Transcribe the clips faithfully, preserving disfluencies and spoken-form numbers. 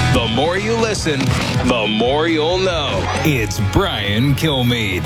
The more you listen, the more you'll know. It's Brian Kilmeade.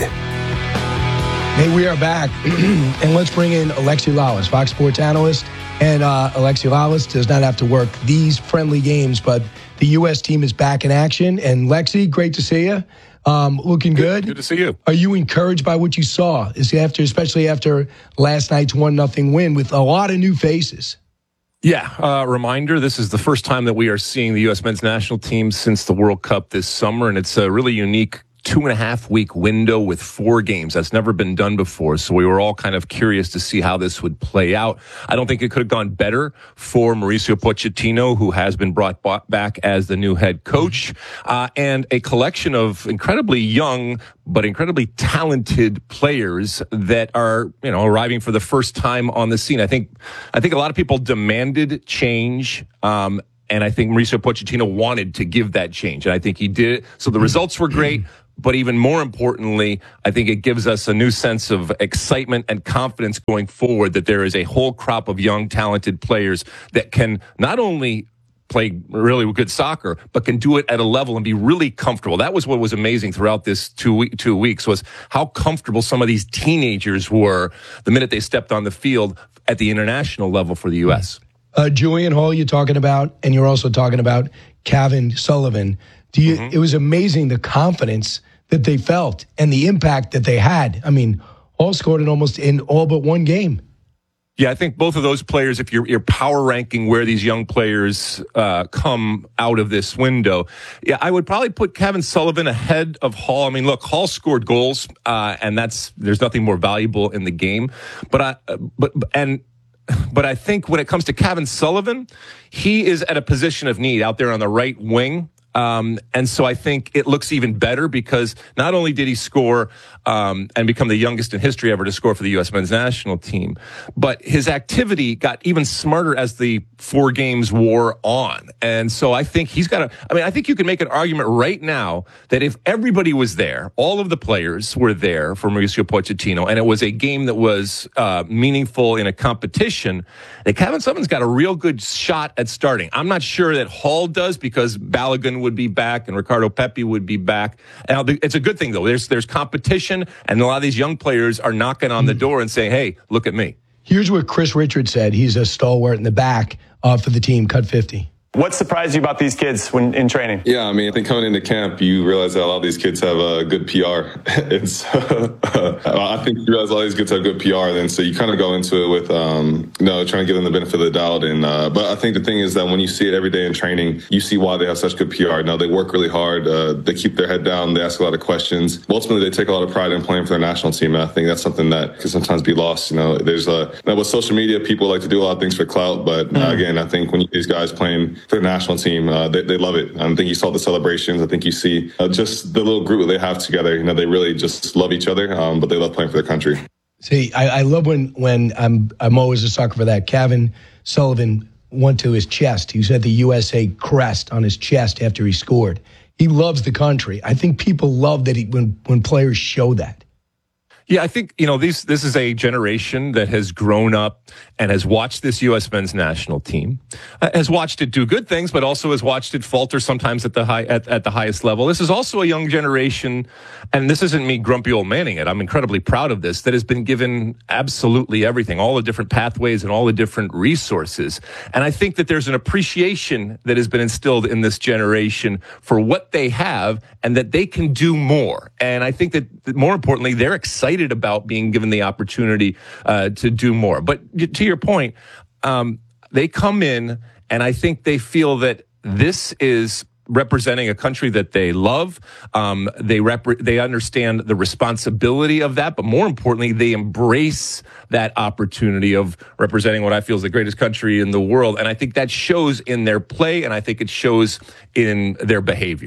Hey, we are back, and let's bring in Alexi Lalas, Fox Sports analyst. And uh, Alexi Lalas does not have to work these friendly games, but the U S team is back in action. And Lexi, great to see you. Um, looking good. good. Good to see you. Are you encouraged by what you saw? Is after, especially after last night's one nothing win with a lot of new faces? Yeah, uh, reminder, this is the first time that we are seeing the U S men's national team since the World Cup this summer, and it's a really unique two and a half week window with four games. That's never been done before, so we were all kind of curious to see how this would play out. I don't think it could have gone better for Mauricio Pochettino, who has been brought back as the new head coach, uh, and a collection of incredibly young but incredibly talented players that are, you know, arriving for the first time on the scene. I think, I think a lot of people demanded change, um, and I think Mauricio Pochettino wanted to give that change, and I think he did it. So the results were great. But even more importantly, I think it gives us a new sense of excitement and confidence going forward that there is a whole crop of young, talented players that can not only play really good soccer, but can do it at a level and be really comfortable. That was what was amazing throughout this two, week, two weeks was how comfortable some of these teenagers were the minute they stepped on the field at the international level for the U S. Uh, Julian Hall, you're talking about, and you're also talking about Kevin Sullivan. Do you, mm-hmm. It was amazing the confidence that they felt and the impact that they had. I mean, Hall scored in almost in all but one game. Yeah, I think both of those players, if you're, you're power ranking where these young players uh, come out of this window, yeah, I would probably put Kevin Sullivan ahead of Hall. I mean, look, Hall scored goals, uh, and that's there's nothing more valuable in the game. But I, but and. But I think when it comes to Kevin Sullivan, he is at a position of need out there on the right wing. Um, and so I think it looks even better because not only did he score um, and become the youngest in history ever to score for the U S men's national team, but his activity got even smarter as the four games wore on. And so I think he's got to, I mean, I think you can make an argument right now that if everybody was there, all of the players were there for Mauricio Pochettino, and it was a game that was uh, meaningful in a competition, that Kevin Sullivan's got a real good shot at starting. I'm not sure that Hall does because Balogun would be back and Ricardo Pepi would be back. Now, it's a good thing, though. There's there's competition, and a lot of these young players are knocking on the door and saying, hey, look at me. Here's what Chris Richards said. He's a stalwart in the back uh, for the team, cut fifty. What surprised you about these kids when in training? Yeah, I mean, I think coming into camp, you realize that a lot of these kids have a good P R. And so, uh, I think you realize a lot of these kids have good P R. And so you kind of go into it with, um, you know, trying to give them the benefit of the doubt. And uh, but I think the thing is that when you see it every day in training, you see why they have such good P R. Now, they work really hard. Uh, they keep their head down. They ask a lot of questions. Ultimately, they take a lot of pride in playing for their national team. And I think that's something that can sometimes be lost. You know, there's a, you know, with social media, people like to do a lot of things for clout. But uh, again, I think when you, these guys playing for the national team, Uh, they, they love it. I think you saw the celebrations. I think you see uh, just the little group that they have together. You know, they really just love each other, um, but they love playing for their country. See, I, I love when, when I'm, I'm always a sucker for that. Kevin Sullivan went to his chest. He had the U S A crest on his chest after he scored. He loves the country. I think people love that he, when, when players show that. Yeah, I think, you know, these, this is a generation that has grown up and has watched this U S men's national team, uh, has watched it do good things, but also has watched it falter sometimes at the high, at, at the highest level. This is also a young generation, and this isn't me grumpy old manning it. I'm incredibly proud of this, that has been given absolutely everything, all the different pathways and all the different resources. And I think that there's an appreciation that has been instilled in this generation for what they have and that they can do more. And I think that, that more importantly, they're excited about being given the opportunity uh, to do more. But to your point, um, they come in and I think they feel that this is representing a country that they love. Um, they rep- they understand the responsibility of that, but more importantly, they embrace that opportunity of representing what I feel is the greatest country in the world. And I think that shows in their play, and I think it shows in their behavior.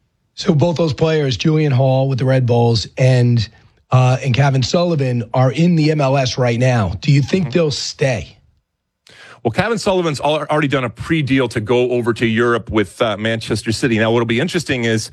So both those players, Julian Hall with the Red Bulls and Uh, and Kevin Sullivan are in the M L S right now. Do you think mm-hmm. they'll stay? Well, Kevin Sullivan's already done a pre-deal to go over to Europe with uh, Manchester City. Now, what'll be interesting is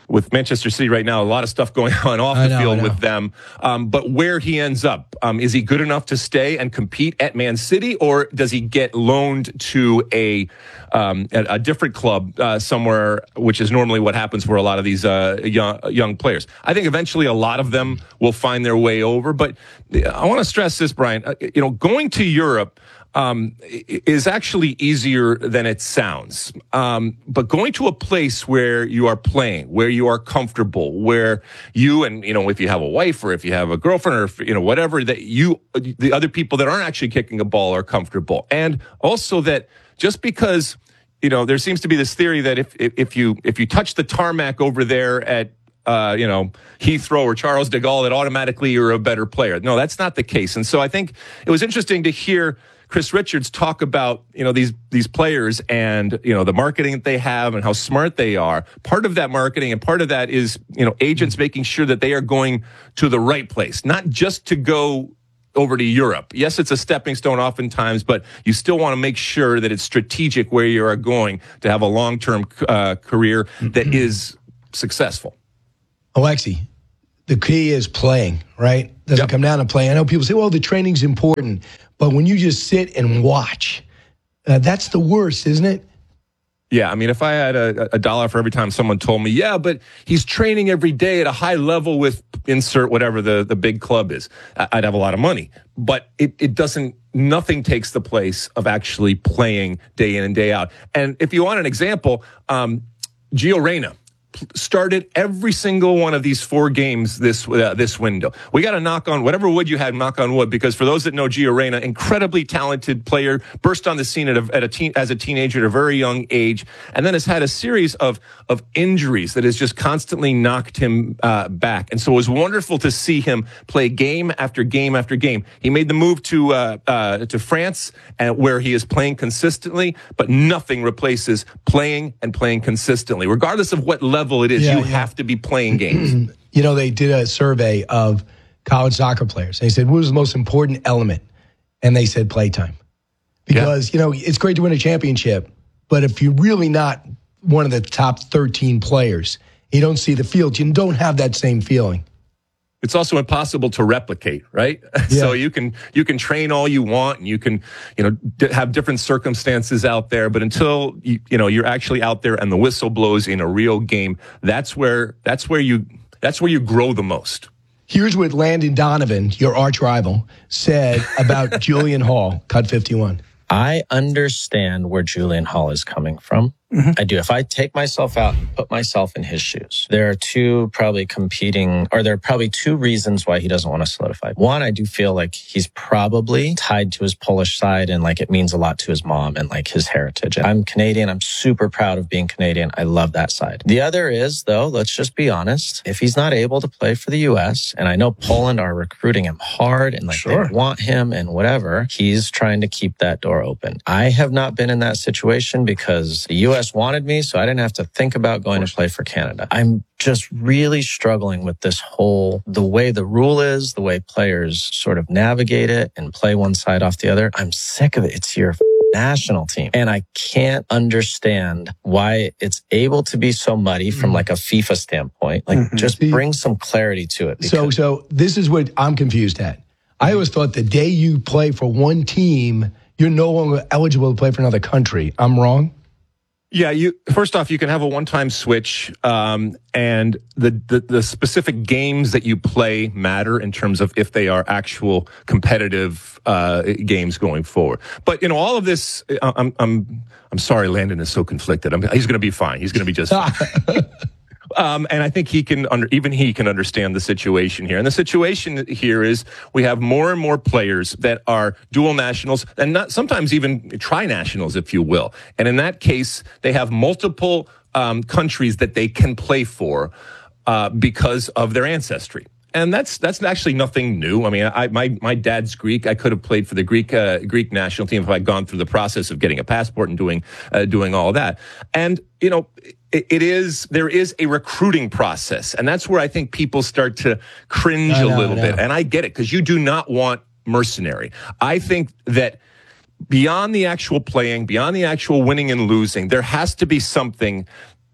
with Manchester City right now, a lot of stuff going on off I the know, field with them. Um, but where he ends up, um, is he good enough to stay and compete at Man City, or does he get loaned to a um, a, a different club uh, somewhere, which is normally what happens for a lot of these uh, young, young players? I think eventually a lot of them will find their way over. But I want to stress this, Brian. Uh, you know, going to Europe Um, is actually easier than it sounds. Um, but going to a place where you are playing, where you are comfortable, where you and, you know, if you have a wife or if you have a girlfriend or, if, you know, whatever, that you, the other people that aren't actually kicking a ball are comfortable. And also that just because, you know, there seems to be this theory that if, if, if you, if you touch the tarmac over there at, Uh, you know, Heathrow or Charles de Gaulle, that automatically you're a better player. No, that's not the case. And so I think it was interesting to hear Chris Richards talk about, you know, these these players and, you know, the marketing that they have and how smart they are. Part of that marketing and part of that is, you know, agents making sure that they are going to the right place, not just to go over to Europe. Yes, it's a stepping stone oftentimes, but you still want to make sure that it's strategic where you are going to have a long-term uh, career that is successful. Alexi, the key is playing, right? Doesn't Yep. come down to playing. I know people say, well, the training's important. But when you just sit and watch, uh, that's the worst, isn't it? Yeah, I mean, if I had a, a dollar for every time someone told me, yeah, but he's training every day at a high level with insert whatever the, the big club is, I'd have a lot of money. But it, it doesn't, nothing takes the place of actually playing day in and day out. And if you want an example, um, Gio Reyna started every single one of these four games this uh, this window. We got to knock on whatever wood you had, knock on wood, because for those that know Gio Reyna, incredibly talented player, burst on the scene at a, at a teen, as a teenager at a very young age, and then has had a series of of injuries that has just constantly knocked him uh, back. And so it was wonderful to see him play game after game after game. He made the move to uh, uh, to France, uh, where he is playing consistently, but nothing replaces playing and playing consistently, regardless of what level it is. Yeah, you yeah. have to be playing games. You know, they did a survey of college soccer players. They said, what was the most important element? And they said playtime. Because, yeah. you know, it's great to win a championship, but if you're really not one of the top thirteen players, you don't see the field, you don't have that same feeling. It's also impossible to replicate, right? Yeah. So you can you can train all you want, and you can you know d- have different circumstances out there, but until you, you know you're actually out there and the whistle blows in a real game, that's where that's where you that's where you grow the most. Here's what Landon Donovan, your arch rival, said about Julian Hall, Cut fifty-one. I understand where Julian Hall is coming from. Mm-hmm. I do. If I take myself out and put myself in his shoes, there are two probably competing, or there are probably two reasons why he doesn't want to solidify. One, I do feel like he's probably tied to his Polish side and like it means a lot to his mom and like his heritage. I'm Canadian. I'm super proud of being Canadian. I love that side. The other is, though, let's just be honest. If he's not able to play for the U S, and I know Poland are recruiting him hard and like sure. they want him and whatever, he's trying to keep that door open. I have not been in that situation because the U S wanted me, so I didn't have to think about going to play for Canada. I'm just really struggling with this whole, the way the rule is, the way players sort of navigate it and play one side off the other. I'm sick of it. It's your national team. And I can't understand why it's able to be so muddy from like a FIFA standpoint. Like mm-hmm. just bring some clarity to it. So, so this is what I'm confused at. I always thought the day you play for one team, you're no longer eligible to play for another country. I'm wrong? Yeah, you first off, you can have a one-time switch, um, and the, the the specific games that you play matter in terms of if they are actual competitive uh, games going forward. But you know, all of this, I'm I'm I'm sorry, Landon is so conflicted. I'm, he's going to be fine. He's going to be just fine. Um, and I think he can, under, even he can understand the situation here. And the situation here is we have more and more players that are dual nationals and not sometimes even tri-nationals, if you will. And in that case, they have multiple um, countries that they can play for uh, because of their ancestry. And that's that's actually nothing new. I mean, I, my my dad's Greek. I could have played for the Greek uh, Greek national team if I'd gone through the process of getting a passport and doing uh, doing all that. And you know, it, it is there is a recruiting process, and that's where I think people start to cringe I know, a little I know. bit. And I get it because you do not want mercenary. I think that beyond the actual playing, beyond the actual winning and losing, there has to be something that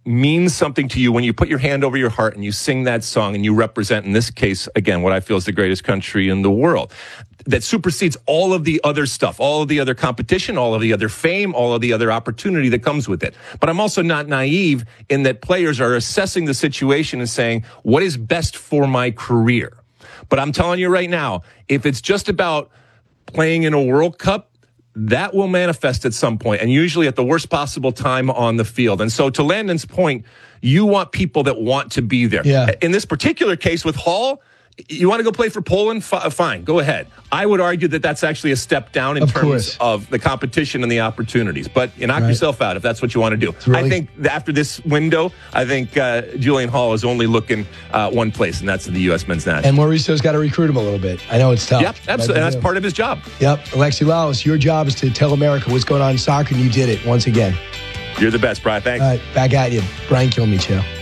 means something to you when you put your hand over your heart and you sing that song and you represent, in this case, again, what I feel is the greatest country in the world, that supersedes all of the other stuff, all of the other competition, all of the other fame, all of the other opportunity that comes with it. But I'm also not naive in that players are assessing the situation and saying, what is best for my career? But I'm telling you right now, if it's just about playing in a World Cup, that will manifest at some point, and usually at the worst possible time on the field. And so to Landon's point, you want people that want to be there. Yeah. In this particular case with Hall, you want to go play for Poland? F- fine, go ahead. I would argue that that's actually a step down in of terms course. of the competition and the opportunities. But you knock right. yourself out if that's what you want to do. Really- I think that after this window, I think uh, Julian Hall is only looking uh, one place, and that's in the U S men's national. And Mauricio's got to recruit him a little bit. I know it's tough. Yep, absolutely. And that's part of his job. Yep. Alexi Lalas, your job is to tell America what's going on in soccer, and you did it once again. You're the best, Brian. Thanks. All right, back at you. Brian Kilmeade Show.